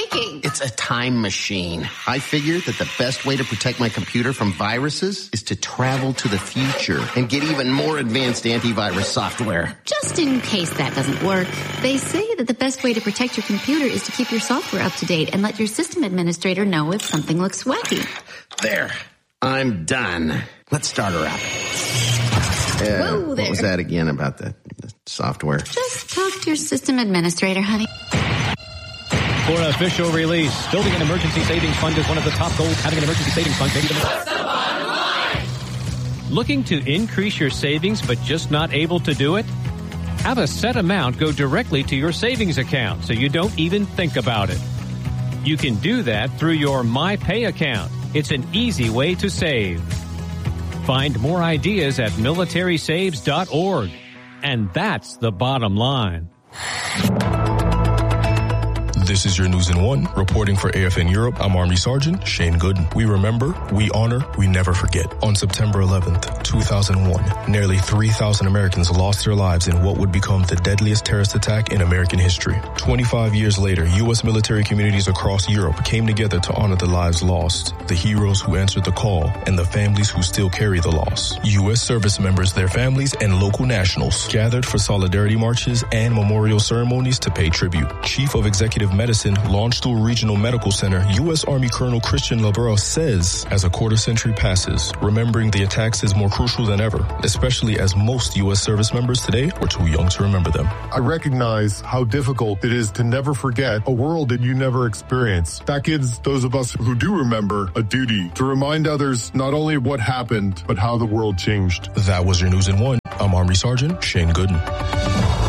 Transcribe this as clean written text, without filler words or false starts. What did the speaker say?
making? It's a time machine. I figured that the best way to protect my computer from viruses is to travel to the future and get even more advanced antivirus software. Just in case that doesn't work, they say that the best way to protect your computer is to keep your software up to date and let your system administrator know if something looks wacky. There. I'm done. Let's start her up. Whoa there. What was that again about the software? Just talk to your system administrator, honey. For an official release, building an emergency savings fund is one of the top goals. Having an emergency savings fund may be the What's the bottom line? Looking to increase your savings but just not able to do it? Have a set amount go directly to your savings account so you don't even think about it. You can do that through your MyPay account. It's an easy way to save. Find more ideas at militarysaves.org. And that's the bottom line. This is your News in One. Reporting for AFN Europe, I'm Army Sergeant Shane Gooden. We remember, we honor, we never forget. On September 11th, 2001, nearly 3,000 Americans lost their lives in what would become the deadliest terrorist attack in American history. 25 years later, U.S. military communities across Europe came together to honor the lives lost, the heroes who answered the call, and the families who still carry the loss. U.S. service members, their families, and local nationals gathered for solidarity marches and memorial ceremonies to pay tribute. Chief of Executive Medicine, Launchstool Regional Medical Center, U.S. Army Colonel Christian LaBeouf says, as a quarter century passes, remembering the attacks is more crucial than ever, especially as most U.S. service members today are too young to remember them. I recognize how difficult it is to never forget a world that you never experienced. That gives those of us who do remember a duty to remind others not only of what happened, but how the world changed. That was your News in One. I'm Army Sergeant Shane Gooden.